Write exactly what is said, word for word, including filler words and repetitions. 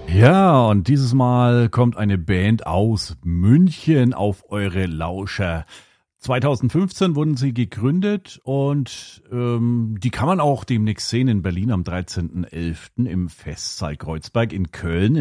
Ja, und dieses Mal kommt eine Band aus München auf eure Lauscher. zwanzig fünfzehn wurden sie gegründet und ähm, die kann man auch demnächst sehen in Berlin am dreizehnten elften im Festsaal Kreuzberg, in Köln